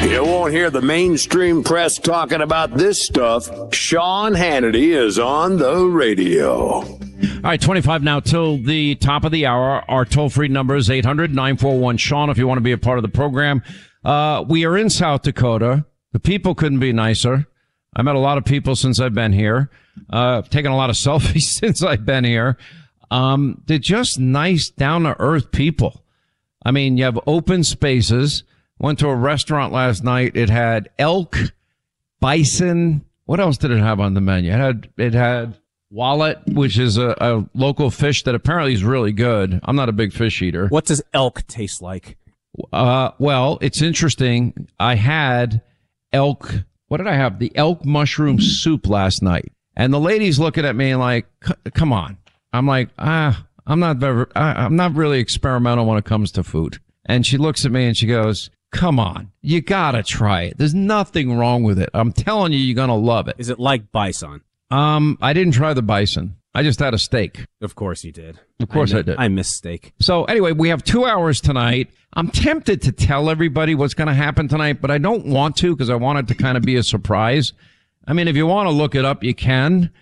You won't hear the mainstream press talking about this stuff. Sean Hannity is on the radio. All right, 25 now till the top of the hour. Our toll-free number is 800-941-SEAN if you want to be a part of the program. We are in South Dakota. The people couldn't be nicer. I met a lot of people since I've been here. I've taken a lot of selfies since I've been here. They're just nice, down-to-earth people. I mean, you have open spaces. Went to a restaurant last night. It had elk, bison. What else did it have on the menu? It had wallet, which is a local fish that apparently is really good. I'm not a big fish eater. What does elk taste like? Well, it's interesting. I had elk. What did I have? The elk mushroom soup last night. And the lady's looking at me like, come on. I'm like, I'm not really experimental when it comes to food. And she looks at me and she goes, come on, you gotta try it. There's nothing wrong with it. I'm telling you, you're gonna love it. Is it like bison? I didn't try the bison. I just had a steak. Of course you did. Of course I did. I miss steak. So anyway, we have 2 hours tonight. I'm tempted to tell everybody what's going to happen tonight, but I don't want to because I want it to kind of be a surprise. I mean, if you want to look it up, you can.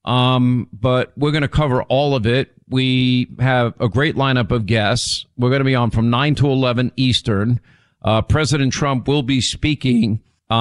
But we're going to cover all of it. We have a great lineup of guests. We're going to be on from 9 to 11 Eastern. President Trump will be speaking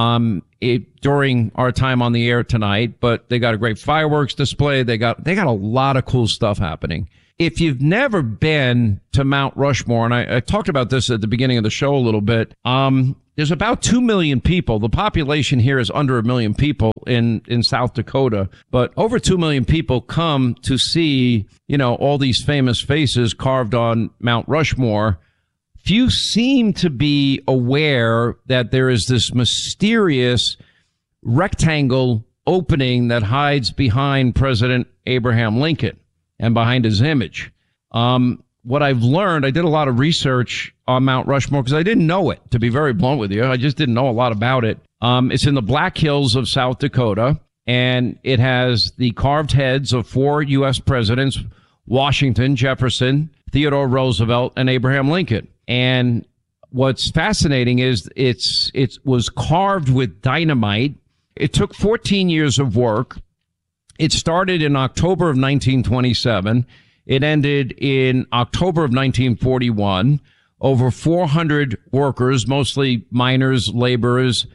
during our time on the air tonight, but they got a great fireworks display. They got a lot of cool stuff happening. If you've never been to Mount Rushmore, and I talked about this at the beginning of the show a little bit, there's about 2 million people. The population here is under 1 million people in South Dakota, but over 2 million people come to see, all these famous faces carved on Mount Rushmore. Few seem to be aware that there is this mysterious rectangle opening that hides behind President Abraham Lincoln and behind his image. What I've learned, I did a lot of research on Mount Rushmore because I didn't know it, to be very blunt with you. I just didn't know a lot about it. It's in the Black Hills of South Dakota, and it has the carved heads of 4 U.S. presidents, Washington, Jefferson, Theodore Roosevelt, and Abraham Lincoln. And what's fascinating is it was carved with dynamite. It took 14 years of work. It started in October of 1927. It ended in October of 1941. Over 400 workers, mostly miners, laborers.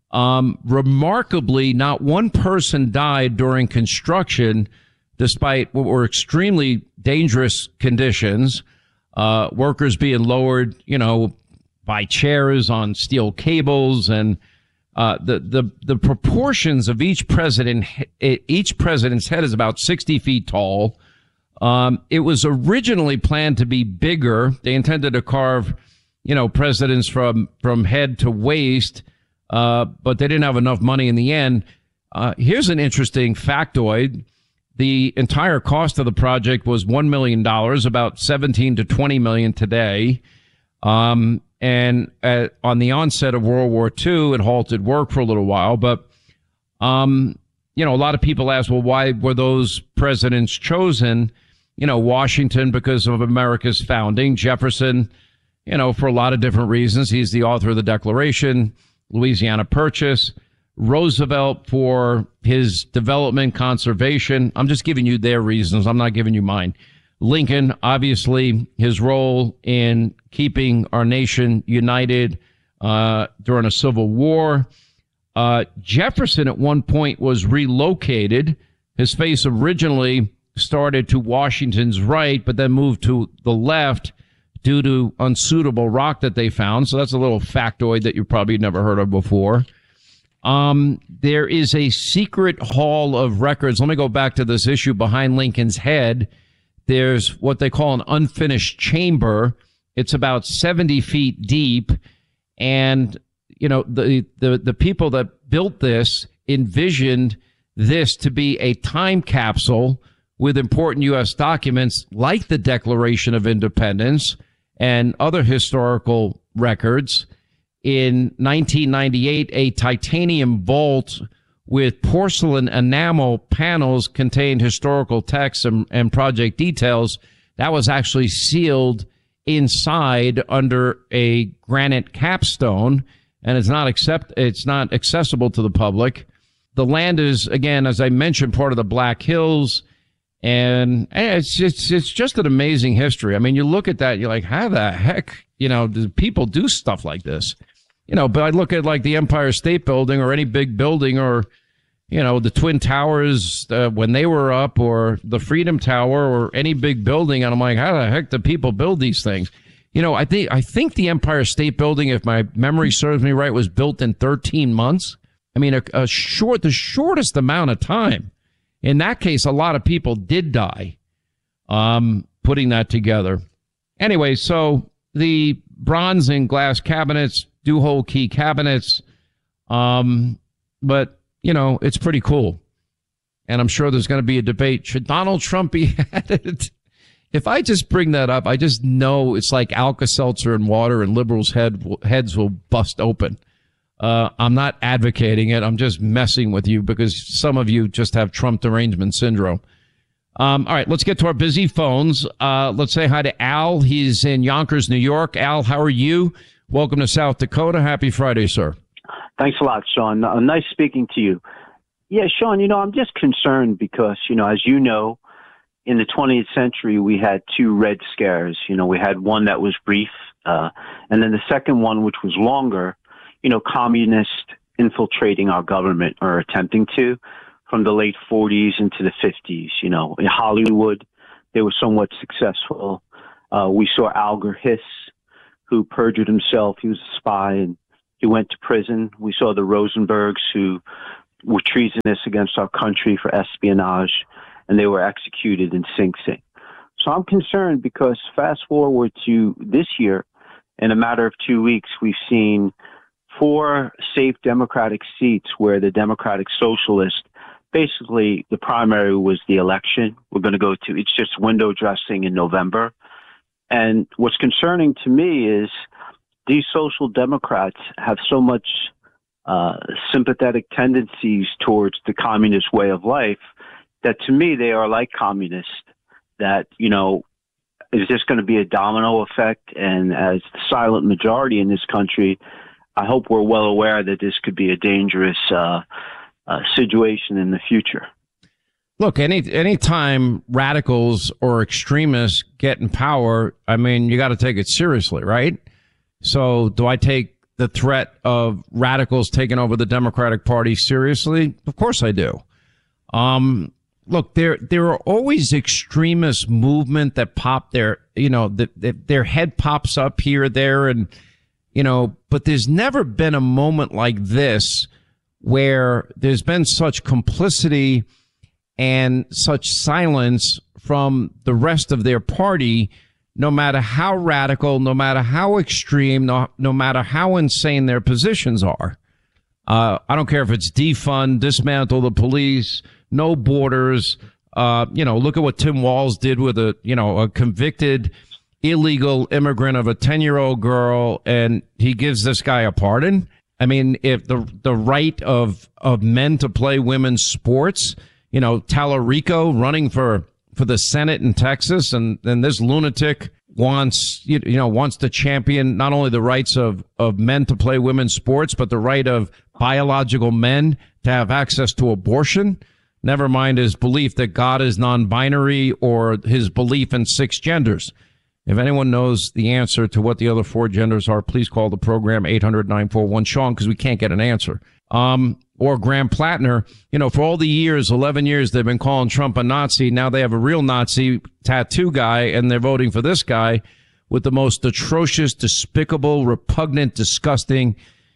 Remarkably, not one person died during construction, despite what were extremely dangerous conditions. Workers being lowered, by chairs on steel cables, and the proportions of each president's head is about 60 feet tall. It was originally planned to be bigger. They intended to carve, presidents from head to waist, but they didn't have enough money in the end. Here's an interesting factoid. The entire cost of the project was $1 million, about 17 to 20 million today. And on the onset of World War II, it halted work for a little while. But, a lot of people ask, well, why were those presidents chosen? Washington because of America's founding. Jefferson, for a lot of different reasons. He's the author of the Declaration, Louisiana Purchase. Roosevelt for his development, conservation. I'm just giving you their reasons. I'm not giving you mine. Lincoln, obviously, his role in keeping our nation united during a civil war. Jefferson at one point was relocated. His face originally started to Washington's right, but then moved to the left due to unsuitable rock that they found. So that's a little factoid that you probably never heard of before. There is a secret hall of records. Let me go back to this issue behind Lincoln's head. There's what they call an unfinished chamber. It's about 70 feet deep. And, the people that built this envisioned this to be a time capsule with important U.S. documents like the Declaration of Independence and other historical records. In 1998, a titanium vault with porcelain enamel panels contained historical texts and project details. That was actually sealed inside under a granite capstone. and it's not accessible to the public. The land is, again, as I mentioned, part of the Black Hills, and it's just an amazing history. I mean, you look at that, you're like, how the heck, do people do stuff like this? But I look at like the Empire State Building or any big building, or the Twin Towers when they were up, or the Freedom Tower, or any big building, and I'm like, how the heck do people build these things? I think the Empire State Building, if my memory serves me right, was built in 13 months. I mean, the shortest amount of time. In that case, a lot of people did die putting that together. Anyway, so the bronze and glass cabinets do hold key cabinets, but it's pretty cool. And I'm sure there's going to be a debate. Should Donald Trump be added? If I just bring that up, I just know it's like Alka-Seltzer and water, and liberals' heads will bust open. I'm not advocating it. I'm just messing with you because some of you just have Trump derangement syndrome. All right, let's get to our busy phones. Let's say hi to Al. He's in Yonkers, New York. Al, how are you? Welcome to South Dakota. Happy Friday, sir. Thanks a lot, Sean. Nice speaking to you. Yeah, Sean, I'm just concerned because, as you know, in the 20th century, we had two Red Scares. We had one that was brief, and then the second one, which was longer, communists infiltrating our government, or attempting to, from the late 40s into the 50s. In Hollywood, they were somewhat successful. We saw Alger Hiss, who perjured himself. He was a spy, and he went to prison. We saw the Rosenbergs, who were treasonous against our country for espionage, and they were executed in Sing Sing. So I'm concerned because fast forward to this year, in a matter of 2 weeks, we've seen 4 safe Democratic seats where the Democratic Socialists, basically the primary was the election. We're going to go to, it's just window dressing in November. And what's concerning to me is these social democrats have so much sympathetic tendencies towards the communist way of life that, to me, they are like communists, that, is this going to be a domino effect? And as the silent majority in this country, I hope we're well aware that this could be a dangerous situation in the future. Look, any time radicals or extremists get in power, I mean, you got to take it seriously, right? So do I take the threat of radicals taking over the Democratic Party seriously? Of course I do. Look, there are always extremist movement that pop their head pops up here or there, and but there's never been a moment like this where there's been such complicity and such silence from the rest of their party, no matter how radical, no matter how extreme, no matter how insane their positions are. I don't care if it's defund, dismantle the police, no borders. Look at what Tim Walz did with a convicted illegal immigrant of a 10-year-old girl, and he gives this guy a pardon. I mean, if the right of men to play women's sports, Tallarico running for the Senate in Texas, and this lunatic wants to champion not only the rights of men to play women's sports, but the right of biological men to have access to abortion. Never mind his belief that God is non-binary, or his belief in 6 genders. If anyone knows the answer to what the other 4 genders are, please call the program 800-941-SEAN, because we can't get an answer. Or Graham Plattner, for all the years, 11 years, they've been calling Trump a Nazi. Now they have a real Nazi tattoo guy, and they're voting for this guy with the most atrocious, despicable, repugnant, disgusting,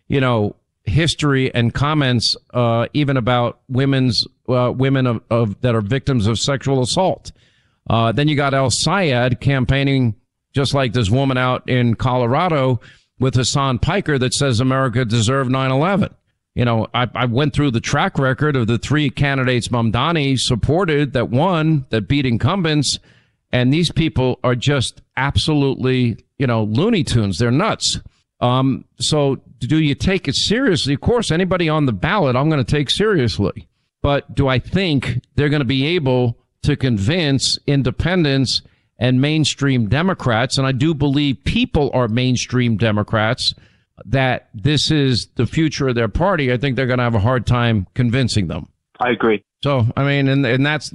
history and comments, even about women that are victims of sexual assault. Then you got El Sayed campaigning just like this woman out in Colorado with Hassan Piker that says America deserved 9/11. I went through the track record of the 3 candidates Mamdani supported that won, that beat incumbents, and these people are just absolutely, Looney Tunes. They're nuts. So do you take it seriously? Of course, anybody on the ballot, I'm going to take seriously. But do I think they're going to be able to convince independents and mainstream Democrats? And I do believe people are mainstream Democrats, that this is the future of their party, I think they're going to have a hard time convincing them. I agree. So, I mean, and that's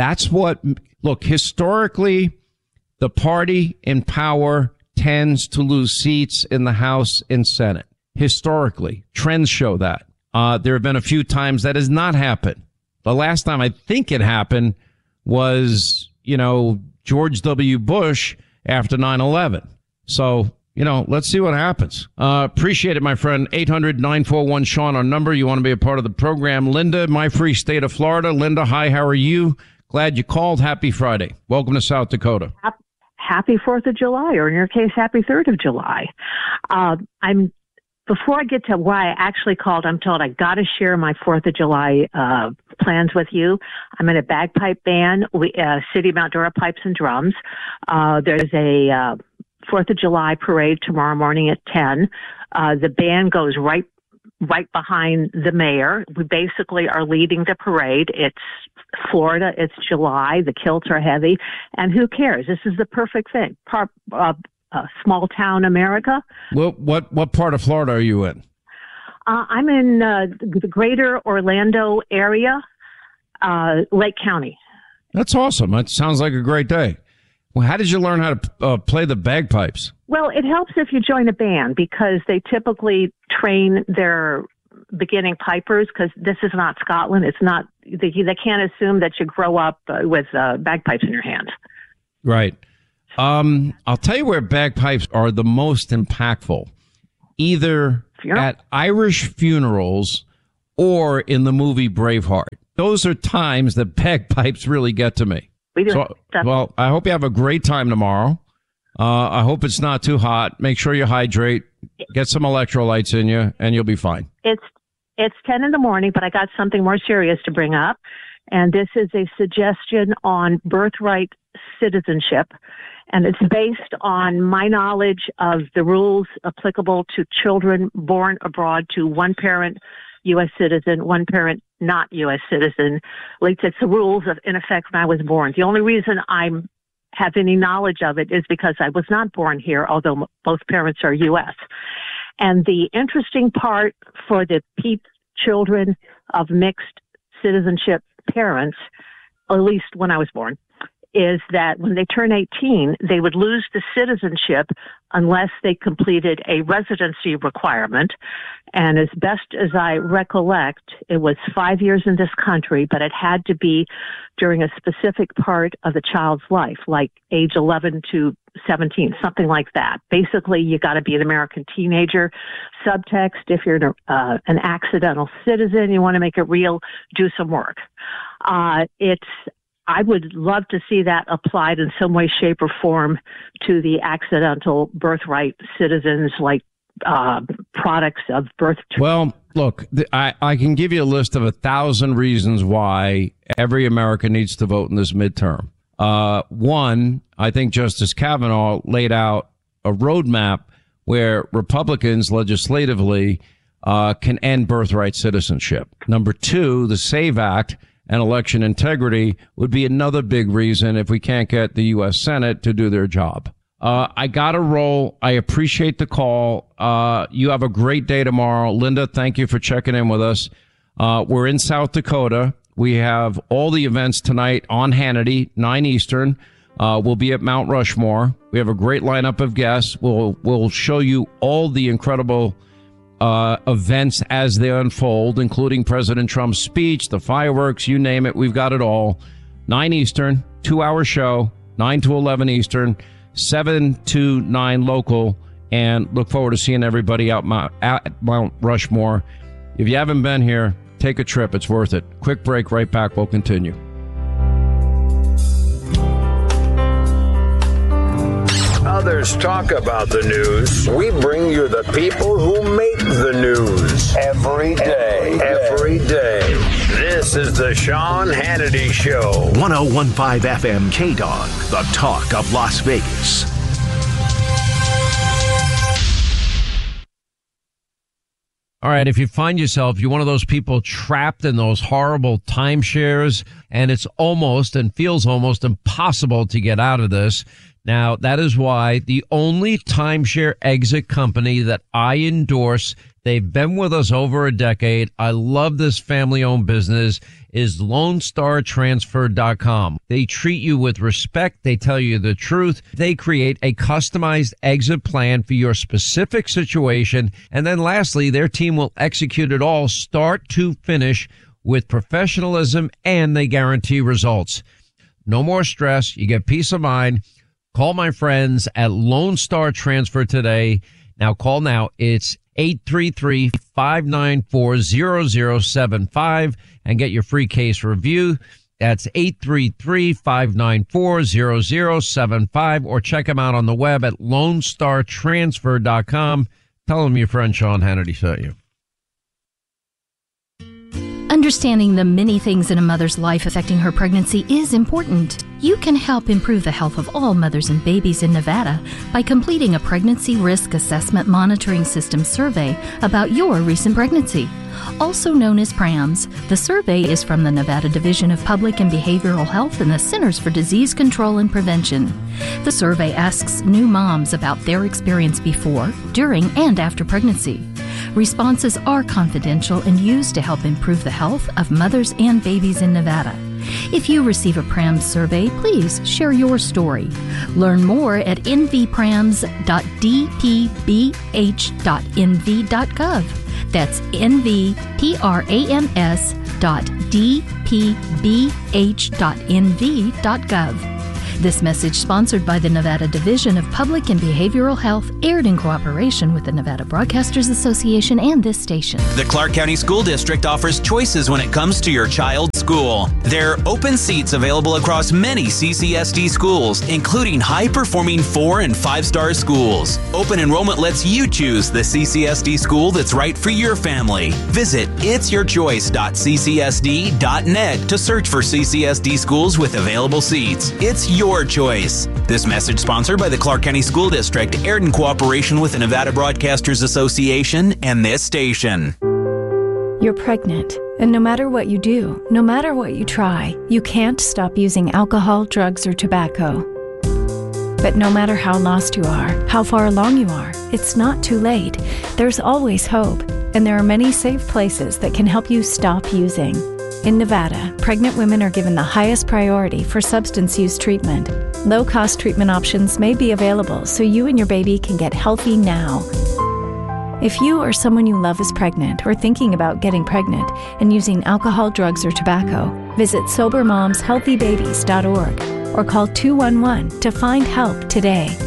historically, the party in power tends to lose seats in the House and Senate. Historically, trends show that. There have been a few times that has not happened. The last time I think it happened was, George W. Bush after 9/11. So, let's see what happens. Appreciate it, my friend. 800-941-SEAN, our number. You want to be a part of the program. Linda, my free state of Florida. Linda, hi, how are you? Glad you called. Happy Friday. Welcome to South Dakota. Happy 4th of July, or in your case, happy 3rd of July. Before I get to why I actually called, I'm told I got to share my 4th of July plans with you. I'm in a bagpipe band, City Mount Dora Pipes and Drums. There's a 4th of July parade tomorrow morning at 10. The band goes right behind the mayor. We basically are leading the parade. It's Florida. It's July. The kilts are heavy. And who cares? This is the perfect thing. Small town America. Well, what part of Florida are you in? I'm in the greater Orlando area, Lake County. That's awesome. That sounds like a great day. Well, how did you learn how to play the bagpipes? Well, it helps if you join a band because they typically train their beginning pipers because this is not Scotland. It's not, they can't assume that you grow up with bagpipes in your hand. Right. I'll tell you where bagpipes are the most impactful, either at Irish funerals or in the movie Braveheart. Those are times that bagpipes really get to me. Well, I hope you have a great time tomorrow. I hope it's not too hot. Make sure you hydrate, get some electrolytes in you, and you'll be fine. It's 10 in the morning, but I got something more serious to bring up. And this is a suggestion on birthright citizenship. And it's based on my knowledge of the rules applicable to children born abroad to one parent U.S. citizen, one parent not U.S. citizen. Like it's the rules in effect when I was born. The only reason I have any knowledge of it is because I was not born here, although both parents are U.S. And the interesting part for the children of mixed citizenship parents, at least when I was born, is that when they turn 18, they would lose the citizenship unless they completed a residency requirement. And as best as I recollect, it was 5 years in this country, but it had to be during a specific part of the child's life, like age 11 to 17, something like that. Basically, you got to be an American teenager. Subtext, if you're an accidental citizen, you want to make it real, do some work. I would love to see that applied in some way, shape, or form to the accidental birthright citizens, like products of birth. Well, look, I can give you a list of 1,000 reasons why every American needs to vote in this midterm. One, I think Justice Kavanaugh laid out a roadmap where Republicans legislatively can end birthright citizenship. Number two, the SAVE Act and election integrity would be another big reason if we can't get the U.S. Senate to do their job. I got to roll. I appreciate the call. You have a great day tomorrow. Linda, thank you for checking in with us. We're in South Dakota. We have all the events tonight on Hannity, 9 Eastern. We'll be at Mount Rushmore. We have a great lineup of guests. We'll show you all the incredible events as they unfold, including President Trump's speech, the fireworks, you name it. We've got it all. 9 Eastern, 2-hour show, 9 to 11 Eastern, 7 to 9 local, and look forward to seeing everybody out at Mount Rushmore. If you haven't been here, take a trip. It's worth it. Quick break, right back. We'll continue. Others talk about the news. We bring you the people who make the news every day. This is the Sean Hannity Show. 101.5 FM KDOG, the talk of Las Vegas. All right, if you find yourself, you're one of those people trapped in those horrible timeshares, and it's almost and feels almost impossible to get out of this, Now, that is why the only timeshare exit company that I endorse, they've been with us over a decade. I love this family-owned business, is LoneStarTransfer.com. They treat you with respect. They tell you the truth. They create a customized exit plan for your specific situation. And then lastly, their team will execute it all start to finish with professionalism, and they guarantee results. No more stress. You get peace of mind. Call my friends at Lone Star Transfer today. Now call now. It's 833-594-0075 and get your free case review. That's 833-594-0075 or check them out on the web at LoneStarTransfer.com. Tell them your friend Sean Hannity sent you. Understanding the many things in a mother's life affecting her pregnancy is important. You can help improve the health of all mothers and babies in Nevada by completing a Pregnancy Risk Assessment Monitoring System survey about your recent pregnancy. Also known as PRAMS, the survey is from the Nevada Division of Public and Behavioral Health and the Centers for Disease Control and Prevention. The survey asks new moms about their experience before, during, and after pregnancy. Responses are confidential and used to help improve the health of mothers and babies in Nevada. If you receive a PRAMS survey, please share your story. Learn more at nvprams.dpbh.nv.gov. That's nvprams.dpbh.nv.gov. This message, sponsored by the Nevada Division of Public and Behavioral Health, aired in cooperation with the Nevada Broadcasters Association and this station. The Clark County School District offers choices when it comes to your child's school. There are open seats available across many CCSD schools, including high-performing 4- and 5-star schools. Open enrollment lets you choose the CCSD school that's right for your family. Visit itsyourchoice.ccsd.net to search for CCSD schools with available seats. It's your choice. This message, sponsored by the Clark County School District, aired in cooperation with the Nevada Broadcasters Association and this station. You're pregnant, and no matter what you do, no matter what you try, you can't stop using alcohol, drugs, or tobacco. But no matter how lost you are, how far along you are, it's not too late. There's always hope, and there are many safe places that can help you stop using. In Nevada, pregnant women are given the highest priority for substance use treatment. Low-cost treatment options may be available so you and your baby can get healthy now. If you or someone you love is pregnant or thinking about getting pregnant and using alcohol, drugs, or tobacco, visit SoberMomsHealthyBabies.org or call 211 to find help today.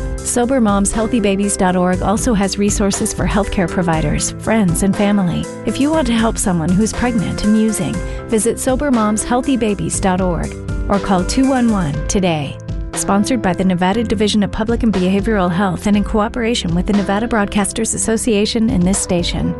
SoberMomsHealthyBabies.org also has resources for healthcare providers, friends, and family. If you want to help someone who's pregnant and using, visit SoberMomsHealthyBabies.org or call 211 today. Sponsored by the Nevada Division of Public and Behavioral Health and in cooperation with the Nevada Broadcasters Association and this station.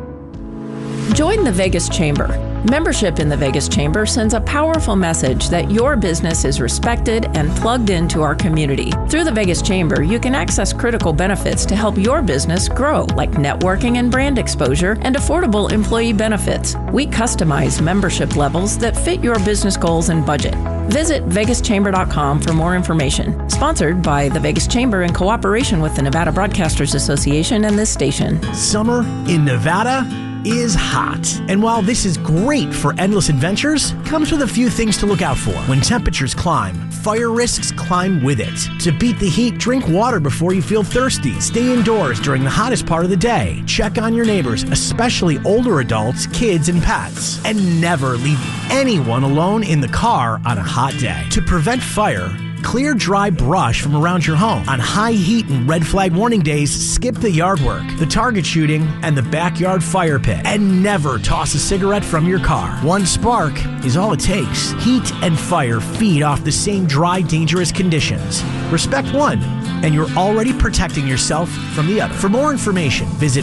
Join the Vegas Chamber. Membership in the Vegas Chamber sends a powerful message that your business is respected and plugged into our community. Through the Vegas Chamber, you can access critical benefits to help your business grow, like networking and brand exposure and affordable employee benefits. We customize membership levels that fit your business goals and budget. Visit vegaschamber.com for more information. Sponsored by the Vegas Chamber in cooperation with the Nevada Broadcasters Association and this station. Summer in Nevada is hot. And while this is great for endless adventures, comes with a few things to look out for. When temperatures climb, fire risks climb with it. To beat the heat, drink water before you feel thirsty. Stay indoors during the hottest part of the day. Check on your neighbors, especially older adults, kids, and pets. And never leave anyone alone in the car on a hot day. To prevent fire, clear dry brush from around your home. On high heat and red flag warning days, skip the yard work, the target shooting, and the backyard fire pit. And never toss a cigarette from your car. One spark is all it takes. Heat and fire feed off the same dry, dangerous conditions. Respect one, and you're already protecting yourself from the other. For more information, visit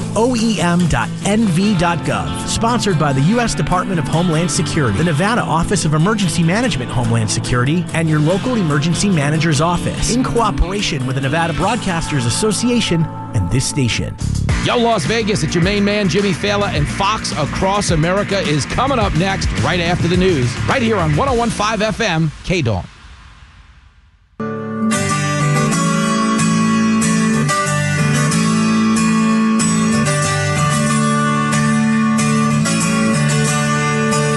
oem.nv.gov. Sponsored by the U.S. Department of Homeland Security, the Nevada Office of Emergency Management Homeland Security, and your local emergency manager's office, in cooperation with the Nevada Broadcasters Association and this station. Yo, Las Vegas, it's your main man, Jimmy Fallon, and Fox Across America is coming up next, right after the news, right here on 101.5 FM, KDAWN.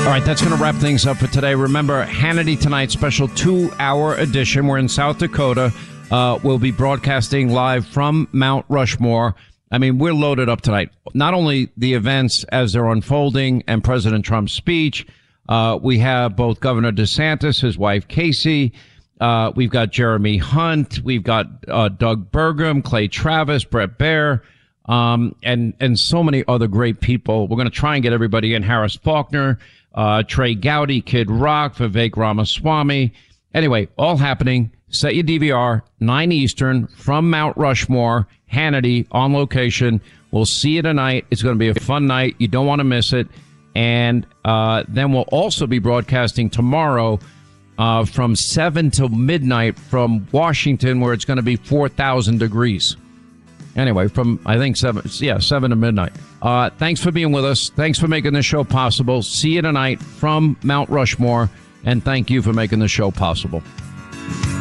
All right, that's going to wrap things up for today. Remember, Hannity Tonight, special 2-hour edition. We're in South Dakota. We'll be broadcasting live from Mount Rushmore. I mean, we're loaded up tonight. Not only the events as they're unfolding and President Trump's speech, we have both Governor DeSantis, his wife Casey. We've got Jeremy Hunt. We've got Doug Burgum, Clay Travis, Brett Baer, and so many other great people. We're going to try and get everybody in. Harris Faulkner, Trey Gowdy, Kid Rock, Vivek Ramaswamy. Anyway, all happening. Set your DVR, 9 Eastern, from Mount Rushmore, Hannity, on location. We'll see you tonight. It's going to be a fun night. You don't want to miss it. And then we'll also be broadcasting tomorrow from 7 till midnight from Washington, where it's going to be 4,000 degrees. Anyway, from, I think, 7 to midnight. Thanks for being with us. Thanks for making this show possible. See you tonight from Mount Rushmore, and thank you for making the show possible.